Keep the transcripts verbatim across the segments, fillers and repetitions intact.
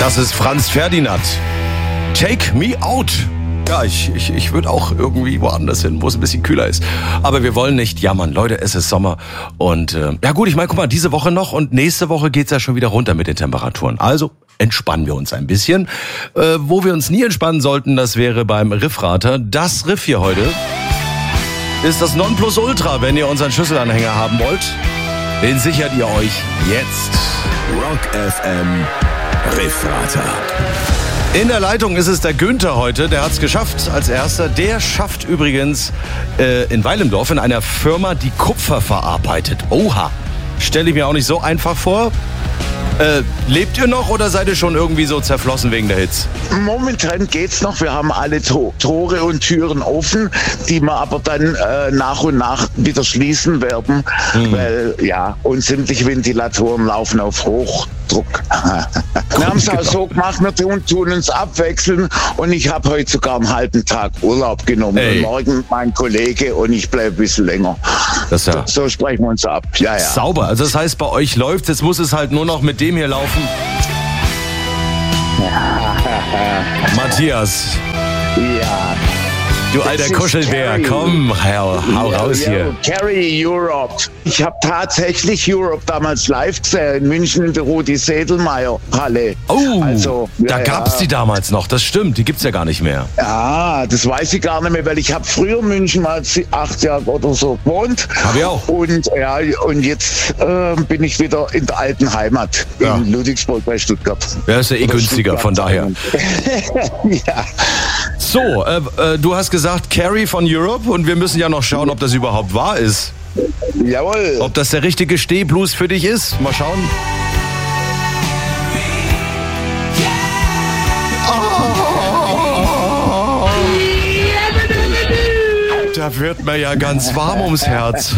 Das ist Franz Ferdinand. Take me out. Ja, ich, ich, ich würde auch irgendwie woanders hin, wo es ein bisschen kühler ist. Aber wir wollen nicht jammern. Leute, es ist Sommer. Und äh, ja gut, ich meine, guck mal, diese Woche noch und nächste Woche geht's ja schon wieder runter mit den Temperaturen. Also entspannen wir uns ein bisschen. Äh, wo wir uns nie entspannen sollten, das wäre beim Riffrater. Das Riff hier heute ist das Nonplusultra, wenn ihr unseren Schlüsselanhänger haben wollt. Den sichert ihr euch jetzt. Rock F M Riffrater. In der Leitung ist es der Günther heute, der hat's geschafft als erster. Der schafft übrigens äh, in Weilemdorf in einer Firma, die Kupfer verarbeitet. Oha, stelle ich mir auch nicht so einfach vor. Äh, lebt ihr noch oder seid ihr schon irgendwie so zerflossen wegen der Hitze? Momentan geht's noch. Wir haben alle To- Tore und Türen offen, die wir aber dann äh, nach und nach wieder schließen werden, mhm. weil ja, und sämtliche Ventilatoren laufen auf Hochdruck. Wir haben es auch so gemacht, wir tun, tun uns abwechseln und ich habe heute sogar einen halben Tag Urlaub genommen. Und morgen mein Kollege und ich bleibe ein bisschen länger. Das ja. So, so sprechen wir uns ab. Ja, ja. Sauber. Also das heißt, bei euch läuft, jetzt muss es halt nur noch mit dem hier laufen. Matthias. Ja. Du alter Kuschelbär, komm, hau, hau raus hier. Carry Europe. Ich habe tatsächlich Europe damals live gesehen, in München in der Rudi-Sedlmayr-Halle. Oh, also, ja, da gab's ja. die damals noch, das stimmt, die gibt's ja gar nicht mehr. Ja, das weiß ich gar nicht mehr, weil ich habe früher in München mal acht Jahre oder so gewohnt. Hab ich auch. Und, ja, und jetzt äh, bin ich wieder in der alten Heimat, ja. in Ludwigsburg bei Stuttgart. Ja, ist ja eh günstiger, von daher. Ja. So, äh, äh, du hast gesagt Carrie von Europe und wir müssen ja noch schauen, ob das überhaupt wahr ist. Jawohl. Ob das der richtige Stehblues für dich ist. Mal schauen. Da wird mir ja ganz warm ums Herz.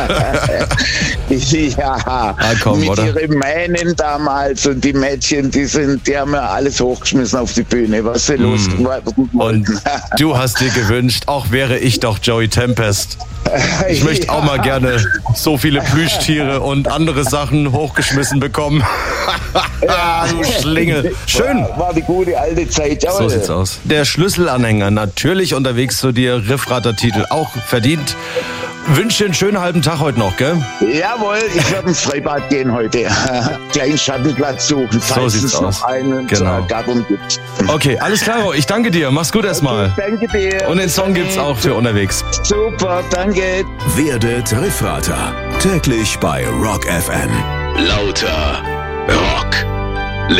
Ja, ah, komm, mit oder? ihren Mähnen damals und die Mädchen, die sind, die haben ja alles hochgeschmissen auf die Bühne, was sie mm. losgeworden wollten. Und du hast dir gewünscht, auch wäre ich doch Joey Tempest. Ich möchte auch mal gerne so viele Plüschtiere und andere Sachen hochgeschmissen bekommen. Ja, du Schlingel. Schön. War, war die gute alte Zeit. So Jawohl. sieht's aus. Der Schlüsselanhänger, natürlich unterwegs zu dir. Riffrater-Titel auch verdient. Wünsche dir einen schönen halben Tag heute noch, gell? Jawohl, ich werde ins Freibad gehen heute. Kleinen Schattenplatz suchen, falls so es noch aus. einen genau. Garten gibt. Okay, alles klar. Ich danke dir. Mach's gut erstmal. Okay, danke dir. Und den Song gibt's auch für unterwegs. Super, danke. Werdet Riffrater. Täglich bei Rock F M. Lauter Rock.